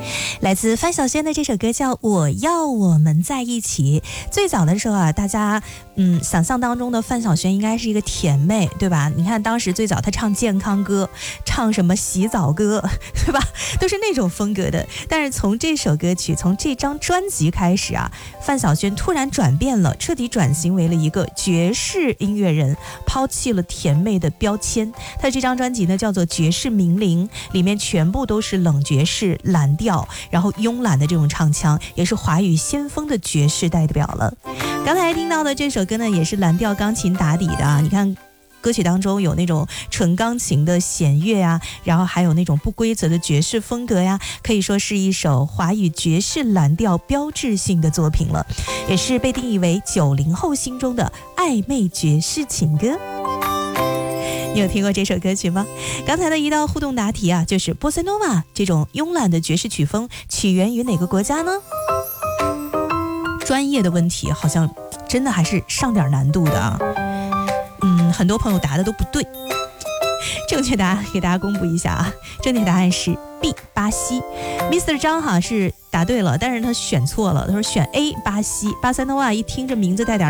来自范晓萱的这首歌叫《我要我们在一起》。最早的时候啊，大家想象当中的范晓萱应该是一个甜妹，对吧？你看当时最早她唱健康歌，唱什么洗澡歌，对吧？都是那种风格的。但是从这首歌曲，从这张专辑开始啊，范晓萱突然转变了，彻底转型为了一个爵士音乐人，抛弃了甜妹的标签。她这张专辑呢叫做《爵士名伶》，里面全部都是冷爵士、蓝调，然后慵懒的这种唱腔，也是华语先锋的爵士代表了。刚才听到的这首歌呢，也是蓝调钢琴打底的啊，你看歌曲当中有那种纯钢琴的弦乐啊，然后还有那种不规则的爵士风格呀，可以说是一首华语爵士蓝调标志性的作品了，也是被定义为90后心中的暧昧爵士情歌。你有听过这首歌曲吗？刚才的一道互动答题啊，就是波塞诺瓦这种慵懒的爵士曲风起源于哪个国家呢？专业的问题好像真的还是上点难度的啊。很多朋友答的都不对。正确答案给大家公布一下啊，正确答案是 B 巴西。Mr. 张哈是答对了，但是他选错了，他说选 A 巴西。巴塞诺瓦一听这名字带点